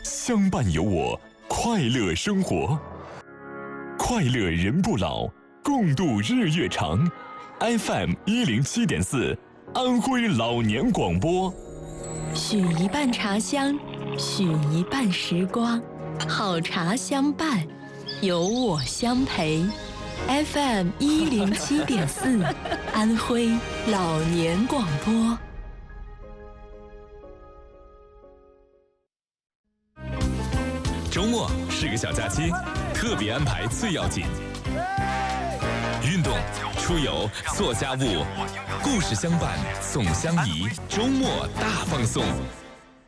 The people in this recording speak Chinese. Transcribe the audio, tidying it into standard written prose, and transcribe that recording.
相伴有我，快乐生活，快乐人不老，共度日月长。FM 107.4，安徽老年广播。 许一半茶香，许一半时光，好茶相伴，有我相陪。FM 107.4，安徽老年广播。 周末是个小假期，特别安排最要紧。运动、出游、做家务，故事相伴，总相宜。周末大放送。